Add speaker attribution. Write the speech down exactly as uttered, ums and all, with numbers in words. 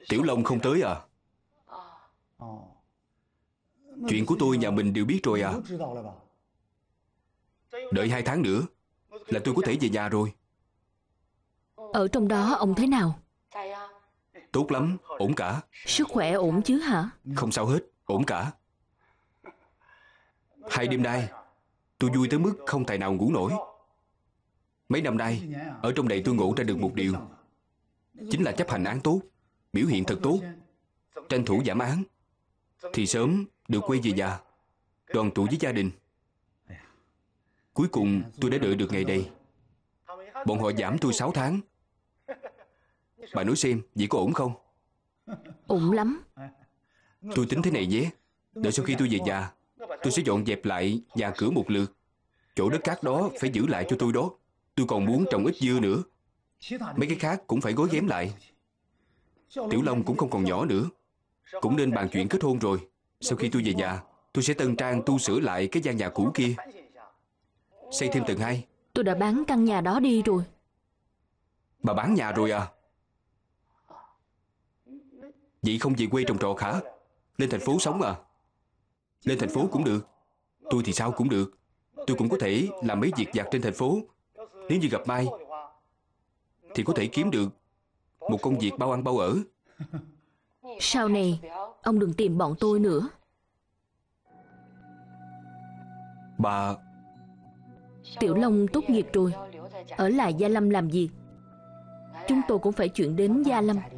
Speaker 1: Tiểu Long không tới à? Chuyện của tôi nhà mình đều biết rồi à? Đợi hai tháng nữa là tôi có thể về nhà rồi.
Speaker 2: Ở trong đó ông thế nào?
Speaker 1: Tốt lắm, ổn cả.
Speaker 2: Sức khỏe ổn chứ hả?
Speaker 1: Không sao hết, ổn cả. Hai đêm nay tôi vui tới mức không tài nào ngủ nổi. Mấy năm nay ở trong đây tôi ngộ ra được một điều, chính là chấp hành án tốt, biểu hiện thật tốt, tranh thủ giảm án, thì sớm được quay về nhà, đoàn tụ với gia đình. Cuối cùng tôi đã đợi được ngày đây. Bọn họ giảm tôi sáu tháng. Bà nói xem, vậy có ổn không?
Speaker 2: Ổn lắm.
Speaker 1: Tôi tính thế này nhé. Đợi sau khi tôi về nhà, tôi sẽ dọn dẹp lại nhà cửa một lượt. Chỗ đất cát đó phải giữ lại cho tôi đó. Tôi còn muốn trồng ít dưa nữa. Mấy cái khác cũng phải gói ghém lại. Tiểu Long cũng không còn nhỏ nữa, cũng nên bàn chuyện kết hôn rồi. Sau khi tôi về nhà, tôi sẽ tân trang tu sửa lại cái gian nhà cũ kia, xây thêm tầng hai.
Speaker 2: Tôi đã bán căn nhà đó đi rồi.
Speaker 1: Bà bán nhà rồi à? Vậy không về quê trồng trọt hả? Lên thành phố sống à? Lên thành phố cũng được. Tôi thì sao cũng được. Tôi cũng có thể làm mấy việc vặt trên thành phố. Nếu như gặp may thì có thể kiếm được một công việc bao ăn bao ở.
Speaker 2: Sau này ông đừng tìm bọn tôi nữa.
Speaker 1: Bà...
Speaker 2: Tiểu Long tốt nghiệp rồi, ở lại Gia Lâm làm gì? Chúng tôi cũng phải chuyển đến Gia Lâm.